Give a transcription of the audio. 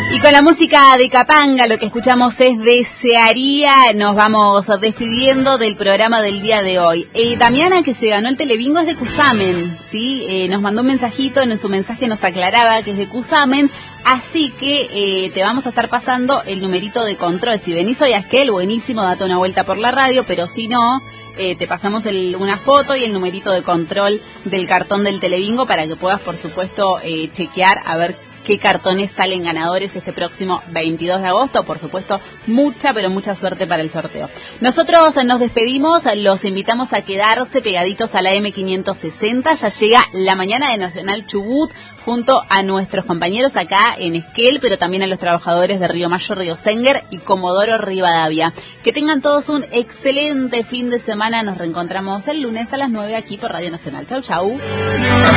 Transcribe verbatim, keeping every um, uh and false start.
Y con la música de Capanga, lo que escuchamos es Desearía. Nos vamos despidiendo del programa del día de hoy. Eh, Damiana, que se ganó el Telebingo, es de Cusamen, ¿sí? Eh, nos mandó un mensajito, en su mensaje nos aclaraba que es de Cusamen, así que eh, te vamos a estar pasando el numerito de control. Si venís hoy a Esquel, buenísimo, date una vuelta por la radio, pero si no, eh, te pasamos el, una foto y el numerito de control del cartón del Telebingo para que puedas, por supuesto, eh, chequear a ver qué cartones salen ganadores este próximo veintidós de agosto. Por supuesto, mucha, pero mucha suerte para el sorteo. Nosotros nos despedimos, los invitamos a quedarse pegaditos a la eme quinientos sesenta. Ya llega la mañana de Nacional Chubut junto a nuestros compañeros acá en Esquel, pero también a los trabajadores de Río Mayo, Río Senguer y Comodoro Rivadavia. Que tengan todos un excelente fin de semana. Nos reencontramos el lunes a las nueve aquí por Radio Nacional. Chau, chau.